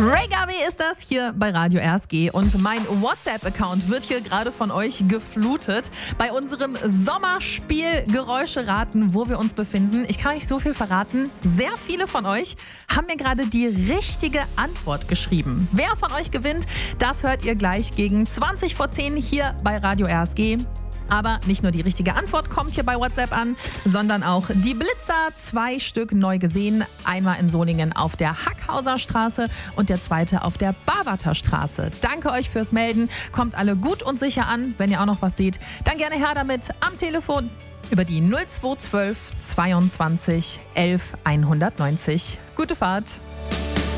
Ray Garvey ist das hier bei Radio RSG und mein WhatsApp-Account wird hier gerade von euch geflutet. Bei unserem Sommerspiel Geräusche raten, wo wir uns befinden. Ich kann euch so viel verraten. Sehr viele von euch haben mir gerade die richtige Antwort geschrieben. Wer von euch gewinnt, das hört ihr gleich gegen 20 vor 10 hier bei Radio RSG. Aber nicht nur die richtige Antwort kommt hier bei WhatsApp an, sondern auch die Blitzer. 2 Stück neu gesehen. Einmal in Solingen auf der Hackhauser Straße und der zweite auf der Barwarter Straße. Danke euch fürs Melden. Kommt alle gut und sicher an. Wenn ihr auch noch was seht, dann gerne her damit am Telefon über die 0212 22 11 190. Gute Fahrt.